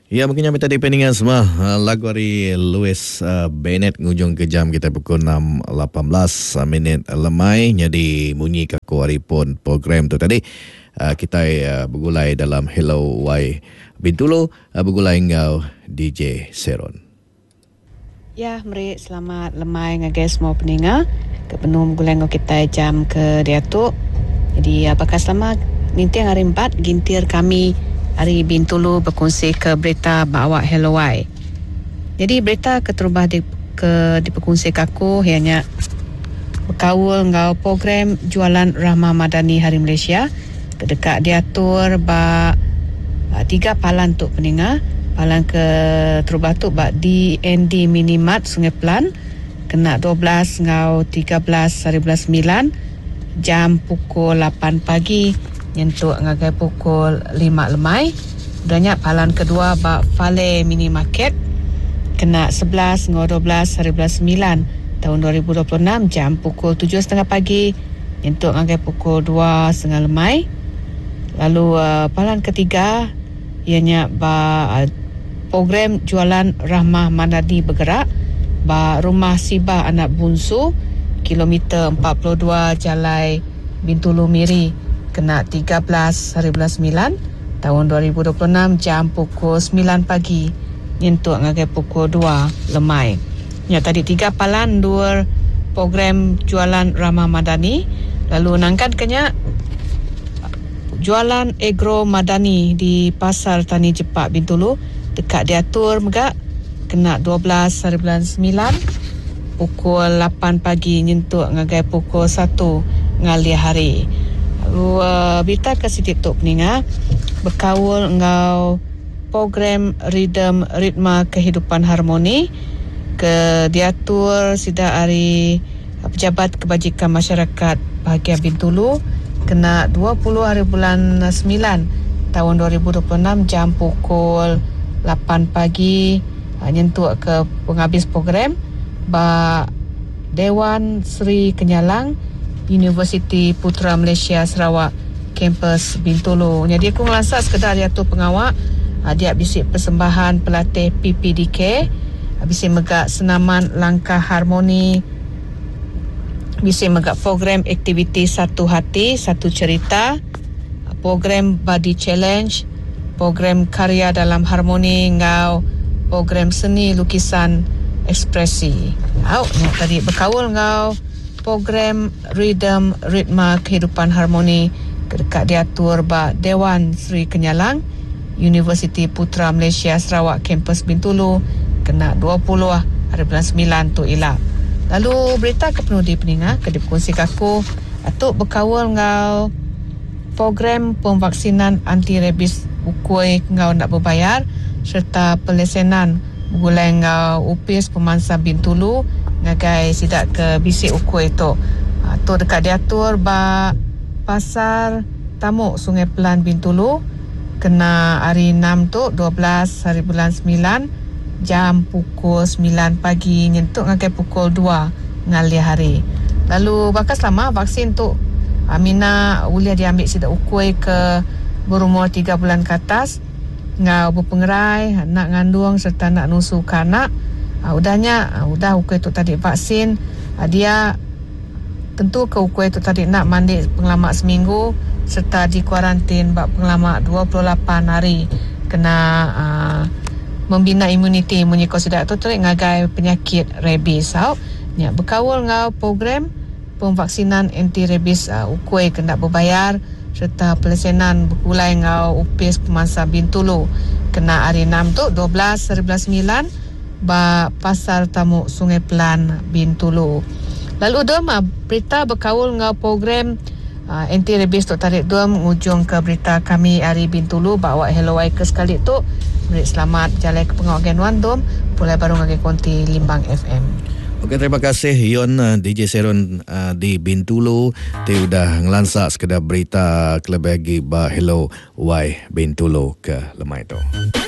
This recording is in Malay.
Ya, mungkin nyampe tadi peningan semua. Lagu dari Louis Bennett ngujung ke jam kita pukul 6.18 minit lemai. Jadi bunyi kaku hari pun program tu tadi. Kita bergulai dalam Hello Y Bintulu. Bergulai ngau DJ Seron. Ya, mari selamat lemai ngagai semua peningat. Kepenuh bergulai ngau kita jam ke diatuk. Jadi apakah selamat mintiang hari 4 gintir kami hari Bintulu berkongsi ke berita bawa Hello Y. Jadi berita keterubah diperkongsi kaku hanya berkawal ngau program jualan Rahmah Madani Hari Malaysia kedekat diatur ba 3 palan untuk peningat. Palan ke terubah tu ba DND Minimart Sungai Pelan kena 12 ngau 13/9 jam pukul 8 pagi nyentuk ngagai pukul 5 lemai. Udahnya palan kedua bak Fale Mini Market kena 11 ngau 12/9 tahun 2026 jam pukul 7.30 pagi nyentuk ngagai pukul 2.30 lemai. Lalu palan ketiga ianya ba program jualan Rahmah Madani bergerak ba Rumah Sibah Anak Bungsu kilometer 42 Jalai Bintulu Miri kena 13/9 tahun 2026 jam pukul 9 pagi nyentuk ngagai pukul 2 lemai. Ya, tadi 3 palan 2 program jualan Rahmah Madani. Lalu nangkan kenya jualan agro Madani di Pasar Tani Jepak Bintulu dekat diatur megak kena 12/9 pukul 8 pagi nyentuk ngagai pukul 1 ngali hari. Lalu berita ke Siti Tok Peningat berkawal ngau program Ritma Kehidupan Harmoni ke diatur sida hari Pejabat Kebajikan Masyarakat Bahagian Bintulu kena 20 hari bulan 9 tahun 2026 jam pukul 8 pagi nyentuk ke penghabis program ba Dewan Seri Kenyalang Universiti Putra Malaysia Sarawak Kampus Bintulu. Jadi aku ngelasa sekedar dia tu pengawak dia bisik persembahan pelatih PPDK bisik megak senaman langkah harmoni bisik megak program aktiviti satu hati satu cerita program body challenge program karya dalam harmoni ngau program seni lukisan ekspresi. Tadi berkawal ngau program Ritma Kehidupan Harmoni dekat diatur ba Dewan Seri Kenyalang Universiti Putra Malaysia Sarawak Kampus Bintulu kena 20 hari bulan 9 tu ilap. Lalu berita kepenuh di peningat ke dikongsi kaku atuk berkawal ngau program pemvaksinan anti rabies ukui ngau nak berbayar serta pelesenan bergulai ngau UPIS Pemansa Bintulu ngagai sidak ke bisik ukui tu. Tu dekat diatur ba Pasar Tamuk Sungai Pelan Bintulu kena hari 6 tu 12 hari bulan 9 jam pukul 9 pagi nyentuk ngagai pukul 2 ngali hari. Lalu bakas lama vaksin tu Amina boleh diambil sidak ukui ke berumur 3 bulan ke atas ngau berpengerai nak ngandung serta nak nusu kanak. Udah ukui tu tadi vaksin dia tentu ke ukui tu tadi nak mandi pengalamak seminggu serta di kuarantin bak pengalamak 28 hari kena membina imuniti menyikau sidak tu terik ngagai penyakit rabies. Ya, berkawal ngau program pemvaksinan anti rabies ukui kena berbayar serta pelesenan bergulai ngau UPIS Pemansa Bintulu kena hari 6 tu 12/9 ba Pasar Tamuk Sungai Pelan Bintulu. Lalu berita berkawal ngau program anti rabies tu tarik ujung ke berita kami hari Bintulu bawa Hello Y ke sekali tu. Beri selamat jalan ke pengawasan wan pulai baru ngagi konti Limbang FM. Okey, terima kasih Yon DJ Seron di Bintulu. Dia sudah ngelansak sekedar berita kelebih lagi ba Hello Y Bintulu ke lemai tu.